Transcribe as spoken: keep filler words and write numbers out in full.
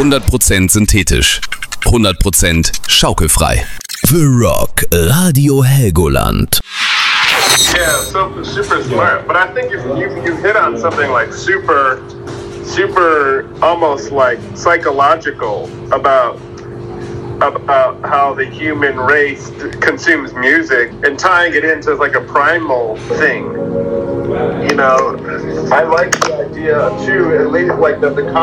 hundert Prozent synthetisch. hundert Prozent schaukelfrei. The Rock Radio Helgoland. Yeah, so super smart. But I think if you you hit on something like super, super, almost like psychological about about how the human race consumes music and tying it into like a primal thing. You know, I like the idea too, at least like that the